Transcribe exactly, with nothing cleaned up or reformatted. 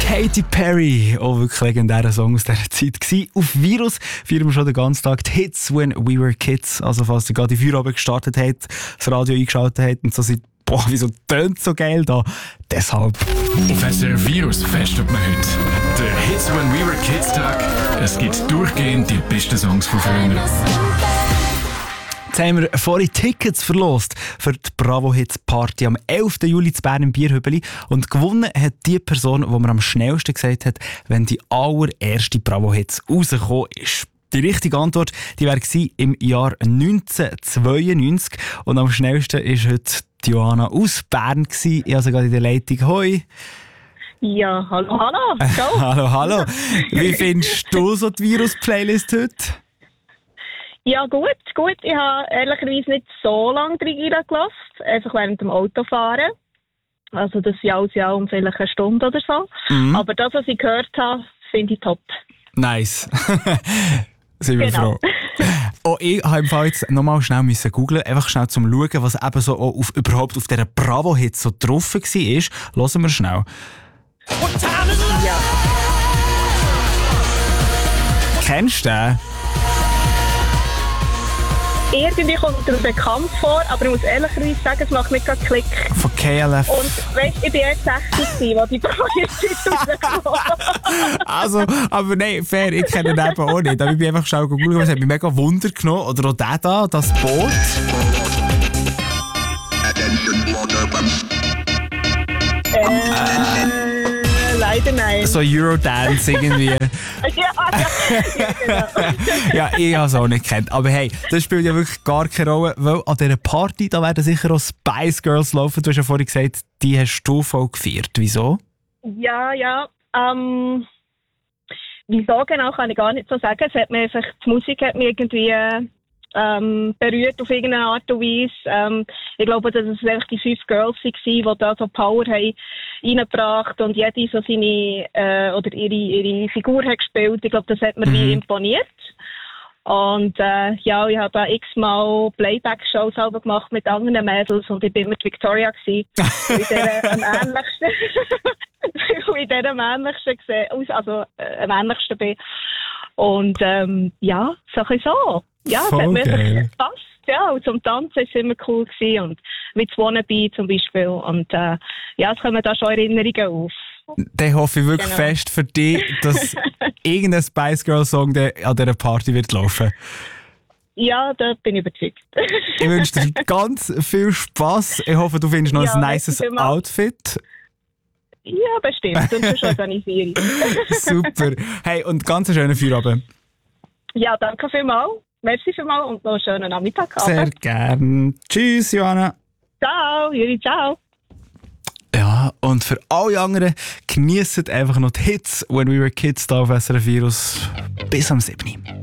Katy Perry, auch wirklich legendärer Song aus dieser Zeit gewesen. Auf Virus feiern wir schon den ganzen Tag die Hits when we were kids. Also falls ihr gerade die Feierabend gestartet habt, das Radio eingeschaltet habt und so seid, boah, wieso tönt so geil da? Deshalb. Auf S R F Virus festet man heute der Hits when we were kids Tag. Es gibt durchgehend die besten Songs von früher. Jetzt haben wir vorhin Tickets verlost für die Bravo Hits Party am elften Juli zu Bern im Bierhübeli. Und gewonnen hat die Person, die mir am schnellsten gesagt hat, wenn die allererste Bravo Hits rausgekommen ist. Die richtige Antwort die wäre im Jahr neunzehnhundertzweiundneunzig. Und am schnellsten war heute die Johanna aus Bern. Ich habe sie gerade in der Leitung. Hoi! Ja, hallo, hallo. Ciao. hallo, hallo. Wie findest du so die Virus-Playlist heute? Ja, gut, gut. Ich habe ehrlicherweise nicht so lange drin gelassen, einfach während dem Autofahren. Also das Jahr aus Jahr um vielleicht eine Stunde oder so. Mhm. Aber das, was ich gehört habe, finde ich top. Nice. Sind wir genau. froh. Oh, ich habe im Fall jetzt nochmal schnell müssen googlen, einfach schnell zum Schauen, was eben so auf, überhaupt auf dieser Bravo-Hit so drauf war. Hören wir schnell. Ja. Kennst du den? Irgendwie kommt er bekannt vor, aber ich muss ehrlicherweise sagen, es macht nicht gerade Klick. Von K L F. Und weißt, ich bin erst sechzig, als die Bravo-Hits rausgekommen. Also, aber nein, fair, ich kenne den eben auch nicht. Aber ich bin einfach schnell gegoogelt, es hat mich mega Wunder genommen. Oder auch der da, das Boot. Äh, leider nein. So Eurodance irgendwie. ja, ja, ja, genau. Ja, ich habe es auch nicht gekannt. Aber hey, das spielt ja wirklich gar keine Rolle, weil an dieser Party da werden sicher auch Spice Girls laufen. Du hast ja vorhin gesagt, die hast du voll gefeiert. Wieso? Ja, ja. Ähm, wieso genau, kann ich gar nicht so sagen. Es hat mir einfach, die Musik hat mich irgendwie ähm, berührt auf irgendeine Art und Weise. Ähm, ich glaube, dass es wirklich die fünf Girls waren, die da so Power haben reingebracht und jede so seine, äh, oder ihre, ihre Figur hat gespielt. Ich glaube, das hat mir mhm. wie imponiert. Und äh, ja, ich habe da x-mal Playback-Shows selber gemacht mit anderen Mädels und ich bin immer die Victoria gewesen. in der am ähnlichsten, in der am ähnlichsten gesehen, also äh, am ähnlichsten bin. Und ähm, ja, so ein so. Ja, es hat mir gepasst. Ja, und zum Tanzen war es immer cool gewesen und mit Wannabe zum Beispiel. Und äh, ja, es kommen da schon Erinnerungen auf. Dann hoffe ich wirklich genau. fest für dich, dass irgendein Spice Girl Song an dieser Party wird laufen. Ja, da bin ich überzeugt. Ich wünsche dir ganz viel Spass. Ich hoffe, du findest noch ja, ein nices Outfit. Ja, bestimmt. Und das organisiere ich. Super. Hey, und ganz einen schönen Feierabend. Ja, danke vielmals. Merci vielmals und noch einen schönen Nachmittag. Sehr gern. Tschüss, Johanna. Ciao, Juri, ciao. Ja, und für alle anderen genießt einfach noch die Hits when we were kids da auf S R F Virus bis am siebten